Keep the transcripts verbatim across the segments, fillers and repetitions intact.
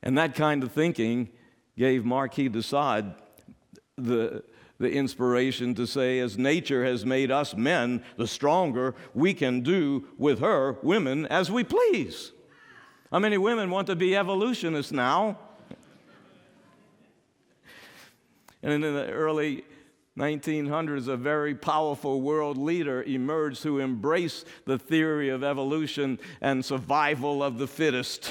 And that kind of thinking gave Marquis de Sade the, the inspiration to say, as nature has made us men the stronger, we can do with her, women, as we please. How many women want to be evolutionists now? And in the early nineteen hundreds, a very powerful world leader emerged who embraced the theory of evolution and survival of the fittest.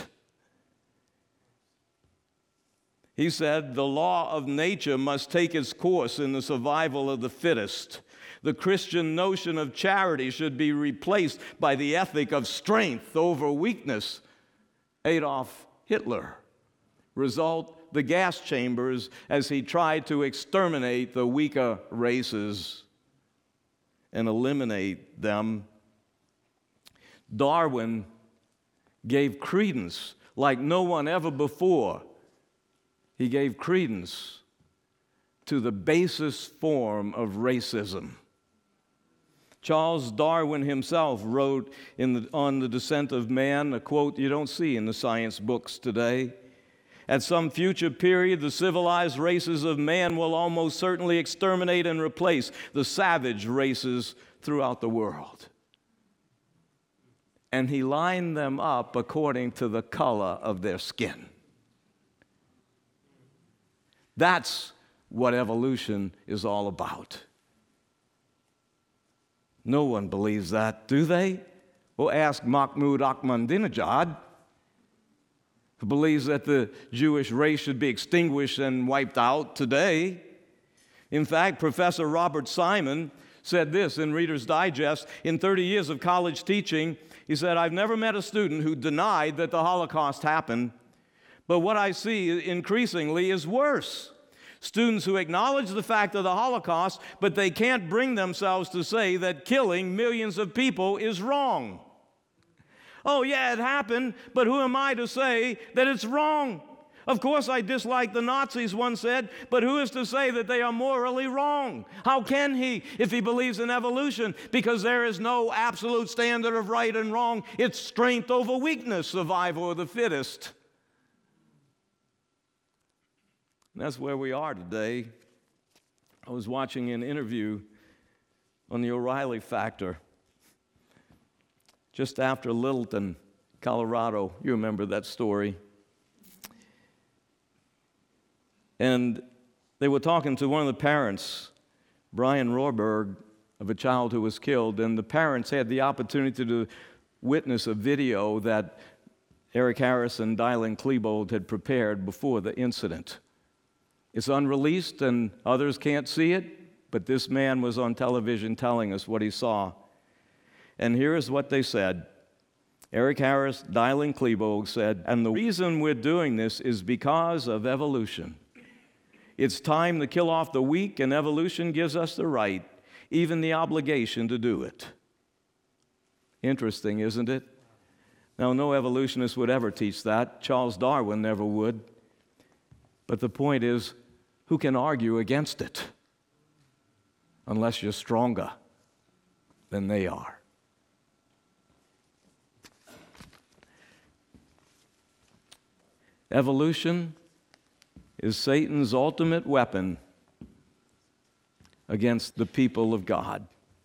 He said, the law of nature must take its course in the survival of the fittest. The Christian notion of charity should be replaced by the ethic of strength over weakness. Adolf Hitler. Result, the gas chambers as he tried to exterminate the weaker races and eliminate them. Darwin gave credence like no one ever before. He gave credence to the basest form of racism. Charles Darwin himself wrote in the, on the Descent of Man, a quote you don't see in the science books today. At some future period, the civilized races of man will almost certainly exterminate and replace the savage races throughout the world. And he lined them up according to the color of their skin. That's what evolution is all about. No one believes that, do they? Well, ask Mahmoud Ahmadinejad, who believes that the Jewish race should be extinguished and wiped out today. In fact, Professor Robert Simon said this in Reader's Digest. In thirty years of college teaching, he said, I've never met a student who denied that the Holocaust happened. But what I see increasingly is worse. Students who acknowledge the fact of the Holocaust, but they can't bring themselves to say that killing millions of people is wrong. Oh, yeah, it happened, but who am I to say that it's wrong? Of course, I dislike the Nazis, one said, but who is to say that they are morally wrong? How can he if he believes in evolution? Because there is no absolute standard of right and wrong. It's strength over weakness, survival of the fittest. And that's where we are today. I was watching an interview on the O'Reilly Factor just after Littleton, Colorado. You remember that story. And they were talking to one of the parents, Brian Rohrberg, of a child who was killed, and the parents had the opportunity to witness a video that Eric Harris and Dylan Klebold had prepared before the incident. It's unreleased and others can't see it, but this man was on television telling us what he saw. And here is what they said. Eric Harris, Dylan Klebold said, and the reason we're doing this is because of evolution. It's time to kill off the weak, and evolution gives us the right, even the obligation to do it. Interesting, isn't it? Now, no evolutionist would ever teach that. Charles Darwin never would. But the point is, who can argue against it? Unless you're stronger than they are. Evolution is Satan's ultimate weapon against the people of God.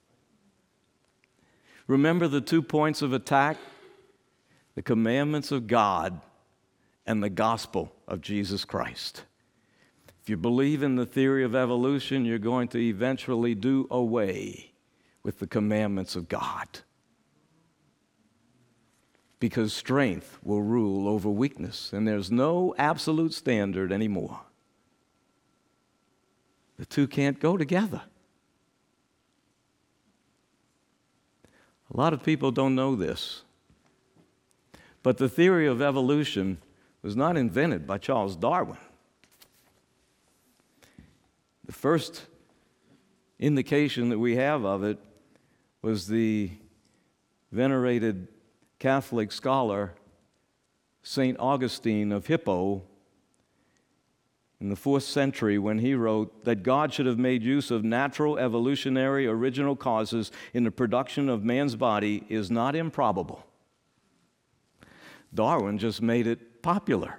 Remember the two points of attack? The commandments of God and the gospel of Jesus Christ. If you believe in the theory of evolution, you're going to eventually do away with the commandments of God. Because strength will rule over weakness, and there's no absolute standard anymore. The two can't go together. A lot of people don't know this. But the theory of evolution was not invented by Charles Darwin. The first indication that we have of it was the venerated Catholic scholar Saint Augustine of Hippo in the fourth century, when he wrote that God should have made use of natural evolutionary original causes in the production of man's body is not improbable. Darwin just made it popular.